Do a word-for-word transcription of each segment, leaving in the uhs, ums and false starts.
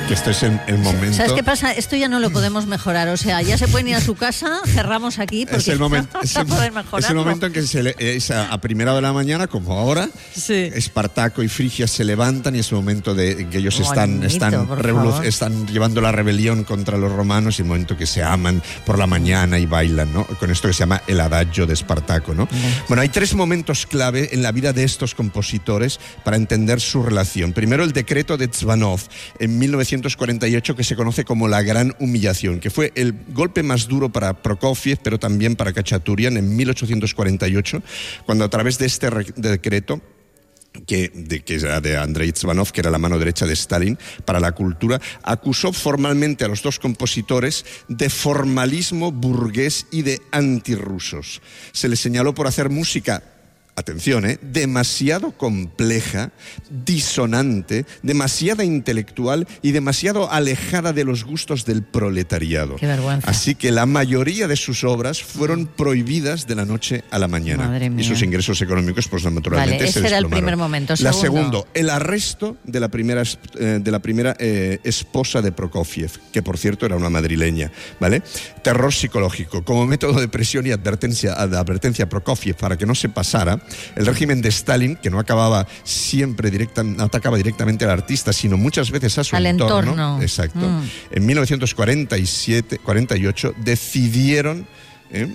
Que esto es el, el momento... ¿Sabes qué pasa? Esto ya no lo podemos mejorar. O sea, ya se pueden ir a su casa, cerramos aquí porque es el momento, no es vamos a el, poder mejorarlo. es el momento en que se le, es a, a primera hora de la mañana, como ahora, sí. Espartaco y Frigia se levantan y es el momento de en que ellos Bonito, están, están, revolu- están llevando la rebelión contra los romanos y el momento que se aman por la mañana y bailan, ¿no? Con esto que se llama el adagio de Espartaco, ¿no? Sí. Bueno, hay tres momentos clave en la vida de estos compositores para entender su relación. Primero, el decreto de Zhvanov en mil novecientos cuarenta y ocho, que se conoce como la Gran Humillación, que fue el golpe más duro para Prokofiev, pero también para Khachaturian en mil ochocientos cuarenta y ocho, cuando a través de este re- de decreto que, de, que era de Andrei Zhvanov, que era la mano derecha de Stalin para la cultura, acusó formalmente a los dos compositores de formalismo burgués y de antirrusos. Se les señaló por hacer música, atención, ¿eh? demasiado compleja, disonante, demasiado intelectual y demasiado alejada de los gustos del proletariado. Qué vergüenza. Así que la mayoría de sus obras fueron prohibidas de la noche a la mañana. Madre mía. Y sus ingresos económicos, pues naturalmente, vale, se ese era el desplomaron. primer momento. La Segundo. segundo, el arresto de la primera, eh, de la primera eh, esposa de Prokofiev, que por cierto era una madrileña, ¿vale? Terror psicológico. Como método de presión y advertencia, de advertencia a Prokofiev para que no se pasara, el régimen de Stalin, que no acababa siempre directa, no atacaba directamente al artista, sino muchas veces a su al entorno. entorno. Exacto. Mm. En mil novecientos cuarenta y siete, cuarenta y ocho decidieron... Eh,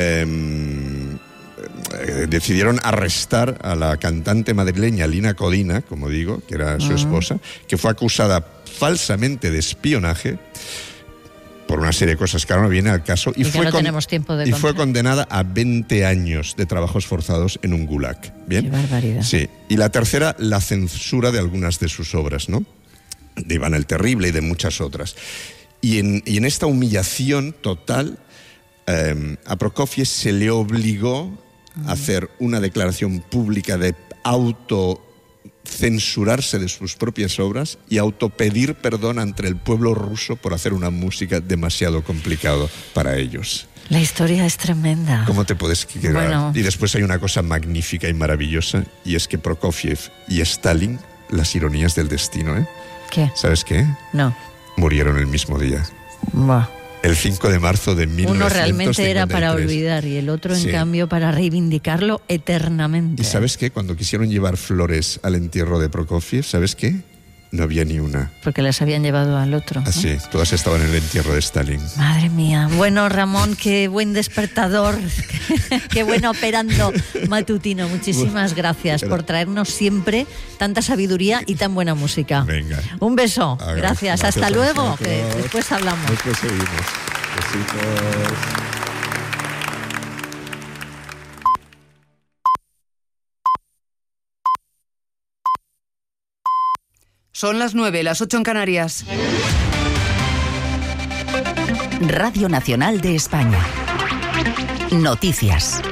eh, decidieron arrestar a la cantante madrileña Lina Codina, como digo, que era su esposa, que fue acusada falsamente de espionaje por una serie de cosas que ahora no viene al caso, y, y fue, no con, tenemos tiempo de y fue contar. condenada a veinte años de trabajos forzados en un gulag. ¿Bien? Qué barbaridad. Sí. Y la tercera, la censura de algunas de sus obras, ¿no? De Iván el Terrible y de muchas otras. Y en, y en esta humillación total, eh, a Prokofiev se le obligó a hacer una declaración pública de auto censurarse de sus propias obras y autopedir perdón ante el pueblo ruso por hacer una música demasiado complicada para ellos. La historia es tremenda. ¿Cómo te puedes quedar? Bueno. Y después hay una cosa magnífica y maravillosa, y es que Prokofiev y Stalin, las ironías del destino, ¿eh? ¿Qué? ¿Sabes qué? No. Murieron el mismo día. Buah. El cinco de marzo de mil novecientos cincuenta y tres. Uno realmente era para olvidar y el otro, en Sí. cambio, para reivindicarlo eternamente. ¿Y sabes qué? Cuando quisieron llevar flores al entierro de Prokofiev, ¿sabes qué? No había ni una. Porque las habían llevado al otro, ¿no? Así, todas estaban en el entierro de Stalin. Madre mía. Bueno, Ramón, qué buen despertador, qué buen operando matutino. Muchísimas gracias por traernos siempre tanta sabiduría y tan buena música. Venga. Un beso. Gracias. Gracias. Hasta Gracias, luego, gracias. que después hablamos. Después seguimos. Besitos. Son las nueve, las ocho en Canarias. Radio Nacional de España. Noticias.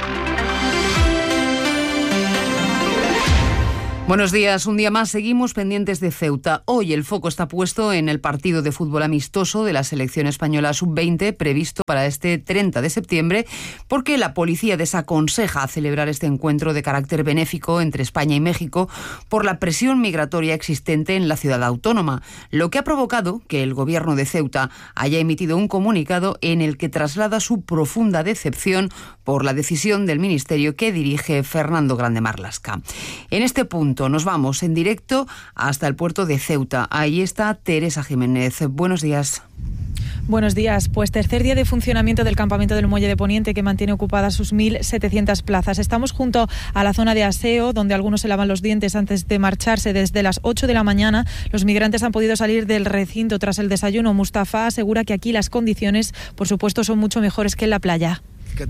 Buenos días, un día más seguimos pendientes de Ceuta. Hoy el foco está puesto en el partido de fútbol amistoso de la selección española sub veinte previsto para este treinta de septiembre, porque la policía desaconseja celebrar este encuentro de carácter benéfico entre España y México por la presión migratoria existente en la ciudad autónoma, lo que ha provocado que el gobierno de Ceuta haya emitido un comunicado en el que traslada su profunda decepción por la decisión del ministerio que dirige Fernando Grande Marlaska. En este punto nos vamos en directo hasta el puerto de Ceuta. Ahí está Teresa Jiménez. Buenos días. Buenos días. Pues tercer día de funcionamiento del campamento del Muelle de Poniente, que mantiene ocupadas sus mil setecientas plazas. Estamos junto a la zona de aseo, donde algunos se lavan los dientes antes de marcharse. Desde las ocho de la mañana, los migrantes han podido salir del recinto tras el desayuno. Mustafa asegura que aquí las condiciones, por supuesto, son mucho mejores que en la playa.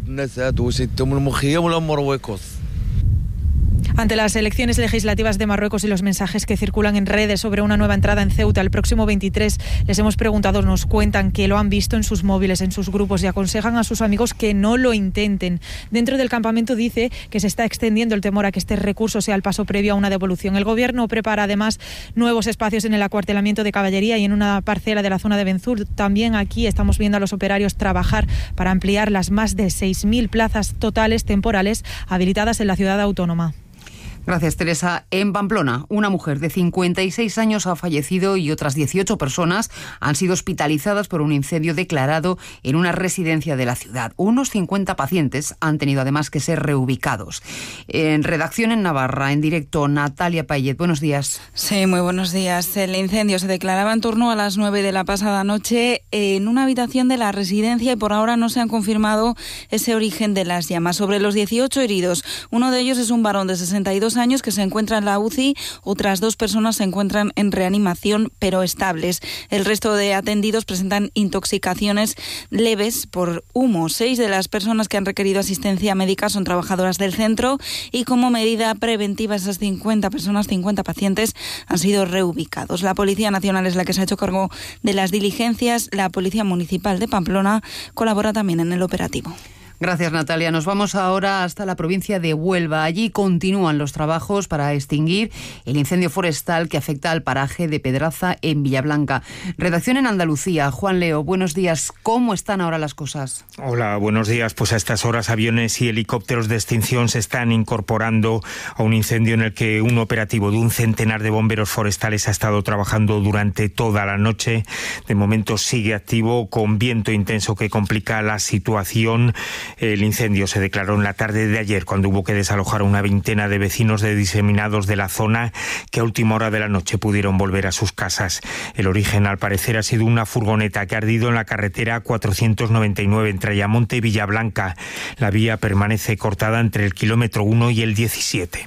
Ante las elecciones legislativas de Marruecos y los mensajes que circulan en redes sobre una nueva entrada en Ceuta el próximo veintitrés, les hemos preguntado, nos cuentan que lo han visto en sus móviles, en sus grupos, y aconsejan a sus amigos que no lo intenten. Dentro del campamento dice que se está extendiendo el temor a que este recurso sea el paso previo a una devolución. El gobierno prepara además nuevos espacios en el acuartelamiento de caballería y en una parcela de la zona de Benzur. También aquí estamos viendo a los operarios trabajar para ampliar las más de seis mil plazas totales temporales habilitadas en la ciudad autónoma. Gracias, Teresa. En Pamplona, una mujer de cincuenta y seis años ha fallecido y otras dieciocho personas han sido hospitalizadas por un incendio declarado en una residencia de la ciudad. Unos cincuenta pacientes han tenido además que ser reubicados. En redacción en Navarra, en directo, Natalia Payet. Buenos días. Sí, muy buenos días. El incendio se declaraba en torno a las nueve de la pasada noche en una habitación de la residencia y por ahora no se han confirmado ese origen de las llamas. Sobre los dieciocho heridos, uno de ellos es un varón de sesenta y dos años que se encuentra en la U C I, otras dos personas se encuentran en reanimación pero estables. El resto de atendidos presentan intoxicaciones leves por humo. Seis de las personas que han requerido asistencia médica son trabajadoras del centro y como medida preventiva esas cincuenta personas, cincuenta pacientes han sido reubicados. La Policía Nacional es la que se ha hecho cargo de las diligencias. La Policía Municipal de Pamplona colabora también en el operativo. Gracias, Natalia. Nos vamos ahora hasta la provincia de Huelva. Allí continúan los trabajos para extinguir el incendio forestal que afecta al paraje de Pedraza en Villablanca. Redacción en Andalucía. Juan Leo, buenos días. ¿Cómo están ahora las cosas? Hola, buenos días. Pues a estas horas aviones y helicópteros de extinción se están incorporando a un incendio en el que un operativo de un centenar de bomberos forestales ha estado trabajando durante toda la noche. De momento sigue activo con viento intenso que complica la situación. El incendio se declaró en la tarde de ayer cuando hubo que desalojar a una veintena de vecinos de diseminados de la zona que a última hora de la noche pudieron volver a sus casas. El origen, al parecer, ha sido una furgoneta que ha ardido en la carretera cuatrocientos noventa y nueve entre Ayamonte y Villablanca. La vía permanece cortada entre el kilómetro uno y el diecisiete.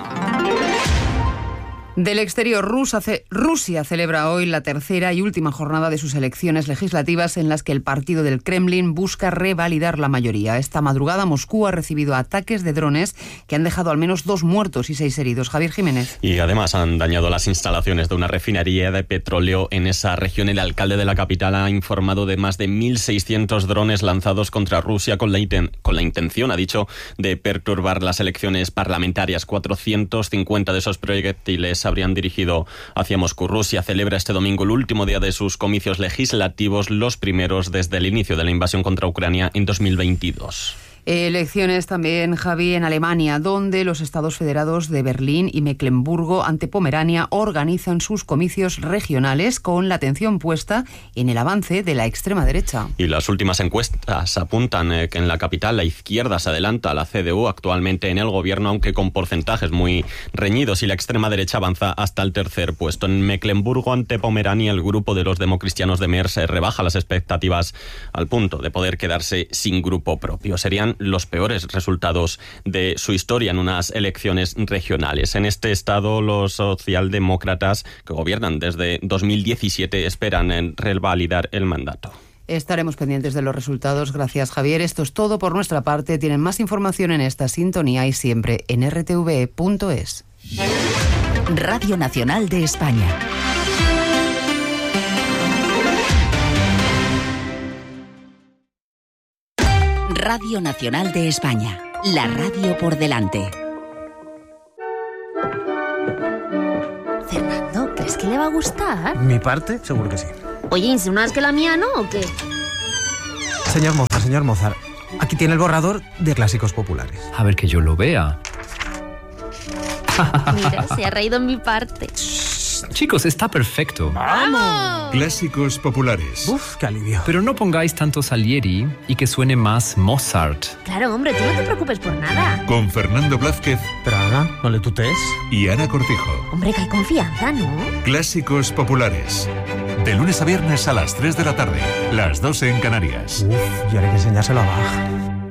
Del exterior, Rusia celebra hoy la tercera y última jornada de sus elecciones legislativas en las que el partido del Kremlin busca revalidar la mayoría. Esta madrugada Moscú ha recibido ataques de drones que han dejado al menos dos muertos y seis heridos. Javier Jiménez. Y además han dañado las instalaciones de una refinería de petróleo en esa región. El alcalde de la capital ha informado de más de mil seiscientos drones lanzados contra Rusia con la, inten- con la intención, ha dicho, de perturbar las elecciones parlamentarias. cuatrocientos cincuenta de esos proyectiles habrían dirigido hacia Moscú. Rusia celebra este domingo el último día de sus comicios legislativos, los primeros desde el inicio de la invasión contra Ucrania en dos mil veintidós. Elecciones también, Javi, en Alemania, donde los estados federados de Berlín y Mecklemburgo ante Pomerania organizan sus comicios regionales con la atención puesta en el avance de la extrema derecha. Y las últimas encuestas apuntan eh, que en la capital la izquierda se adelanta a la C D U actualmente en el gobierno, aunque con porcentajes muy reñidos, y la extrema derecha avanza hasta el tercer puesto. En Mecklemburgo ante Pomerania, el grupo de los democristianos de Merz rebaja las expectativas al punto de poder quedarse sin grupo propio. Serían los peores resultados de su historia en unas elecciones regionales. En este estado, los socialdemócratas, que gobiernan desde dos mil diecisiete, esperan en revalidar el mandato. Estaremos pendientes de los resultados. Gracias, Javier. Esto es todo por nuestra parte. Tienen más información en esta sintonía y siempre en r t v punto es. Radio Nacional de España. Radio Nacional de España, la radio por delante. Fernando, ¿crees que le va a gustar? ¿Mi parte? Seguro que sí. Oye, ¿insinúas que la mía no o qué? Señor Mozart, señor Mozart, aquí tiene el borrador de clásicos populares. A ver que yo lo vea. Mira, se ha reído en mi parte. Chicos, está perfecto. ¡Vamos! Clásicos populares. Uf, qué alivio. Pero no pongáis tanto Salieri y que suene más Mozart. Claro, hombre, tú no te preocupes por nada. Con Fernando Blázquez. Pero Ana, no le tutees. Y Ana Cortijo. Hombre, que hay confianza, ¿no? Clásicos populares. De lunes a viernes a las tres de la tarde. Las doce en Canarias. Uf, y ahora hay que enseñárselo a Bach.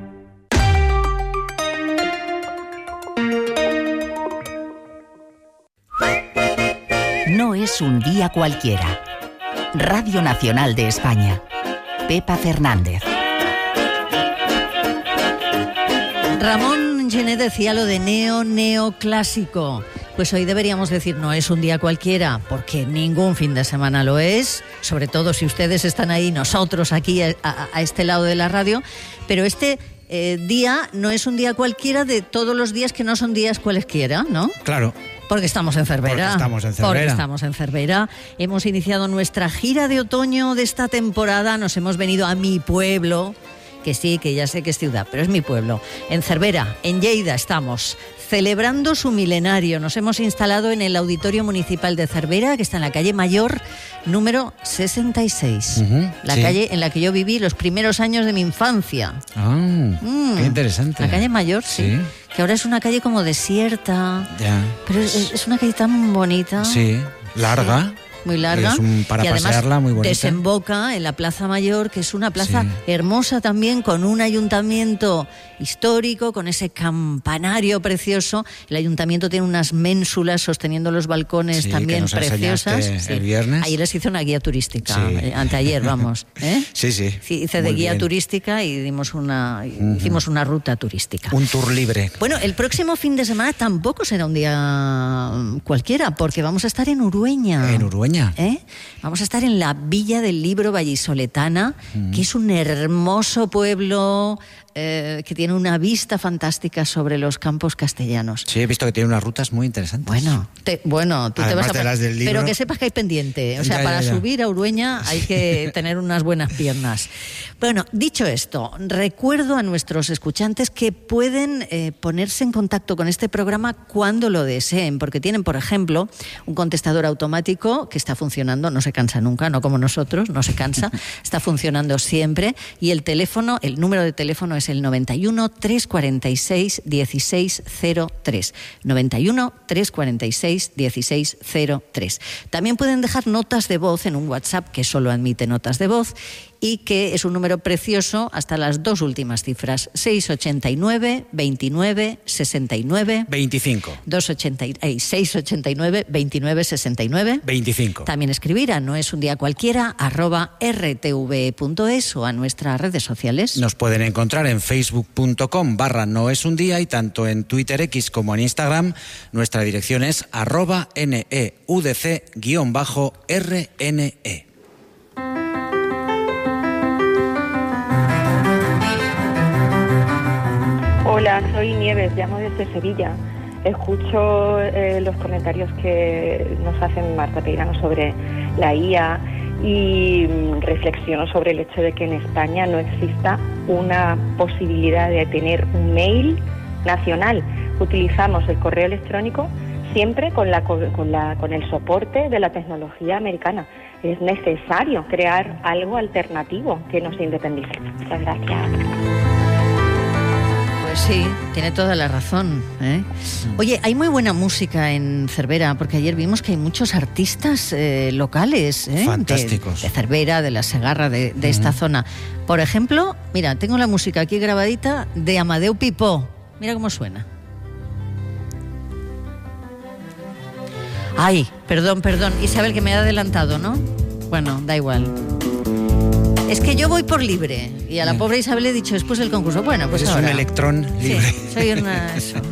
No es un día cualquiera. Radio Nacional de España. Pepa Fernández. Ramón Gené decía lo de neo, neoclásico. Pues hoy deberíamos decir no es un día cualquiera, porque ningún fin de semana lo es, sobre todo si ustedes están ahí, nosotros aquí a, a, a este lado de la radio, pero este eh, día no es un día cualquiera de todos los días que no son días cualesquiera, ¿no? Claro. Porque estamos en Cervera. Porque estamos en Cervera. Porque estamos en Cervera. Hemos iniciado nuestra gira de otoño de esta temporada. Nos hemos venido a mi pueblo, que sí, que ya sé que es ciudad, pero es mi pueblo. En Cervera, en Lleida estamos, celebrando su milenario. Nos hemos instalado en el Auditorio Municipal de Cervera, que está en la calle Mayor, número sesenta y seis. Uh-huh, la sí. calle en la que yo viví los primeros años de mi infancia. Ah, mm, qué interesante. La calle Mayor, sí. sí. Que ahora es una calle como desierta. Ya. Pero es, es una calle tan bonita. Sí, larga. Sí. Muy larga. Es un, para y además pasearla, muy bonita. Desemboca en la Plaza Mayor, que es una plaza sí. hermosa también, con un ayuntamiento histórico, con ese campanario precioso. El ayuntamiento tiene unas ménsulas sosteniendo los balcones sí, también que nos preciosas. Sí. El viernes. Ayer les hice una guía turística, sí. anteayer, vamos. ¿eh? Sí, sí. sí hice de guía bien. turística y dimos una, uh-huh. hicimos una ruta turística. Un tour libre. Bueno, el próximo fin de semana tampoco será un día cualquiera, porque vamos a estar en Urueña. En Urueña. ¿Eh? Vamos a estar en la Villa del Libro vallisoletana, mm. que es un hermoso pueblo eh, que tiene una vista fantástica sobre los campos castellanos. Sí, he visto que tiene unas rutas muy interesantes. Bueno, te, bueno tú Además te vas a... de las del libro. Pero que sepas que hay pendiente. O sea, ya, para ya, ya. subir a Urueña hay que tener unas buenas piernas. Bueno, dicho esto, recuerdo a nuestros escuchantes que pueden eh, ponerse en contacto con este programa cuando lo deseen, porque tienen, por ejemplo, un contestador automático que está funcionando, no se cansa nunca, no como nosotros, no se cansa, está funcionando siempre, y el teléfono, el número de teléfono es el noventa y uno, trescientos cuarenta y seis, dieciséis cero tres. noventa y uno, trescientos cuarenta y seis, dieciséis cero tres. También pueden dejar notas de voz en un WhatsApp que solo admite notas de voz y que es un número precioso hasta las dos últimas cifras, seiscientos ochenta y nueve, veintinueve, sesenta y nueve. veinticinco. seiscientos ochenta y nueve, veintinueve, sesenta y nueve. veinticinco. También escribir a no es un día cualquiera, arroba r t v punto es o a nuestras redes sociales. Nos pueden encontrar en facebook punto com barra no es un día y tanto en Twitter X como en Instagram. Nuestra dirección es arroba neudc guión bajo rne. Hola, soy Nieves, llamo desde Sevilla. Escucho eh, los comentarios que nos hacen Marta Peirano sobre la I A y reflexiono sobre el hecho de que en España no exista una posibilidad de tener un mail nacional. Utilizamos el correo electrónico siempre con, la, con, la, con el soporte de la tecnología americana. Es necesario crear algo alternativo que nos independice. Muchas gracias. Pues sí, tiene toda la razón, ¿eh? Oye, hay muy buena música en Cervera, porque ayer vimos que hay muchos artistas eh, locales, ¿eh? Fantásticos. De, de Cervera, de la Segarra, de, de uh-huh. esta zona. Por ejemplo, mira, tengo la música aquí grabadita de Amadeu Pipó. Mira cómo suena. Ay, perdón, perdón. Isabel, que me ha adelantado, ¿no? Bueno, da igual. Es que yo voy por libre y a la pobre Isabel le he dicho después del concurso, bueno, pues es ahora. un electrón libre. Sí, soy una, eso,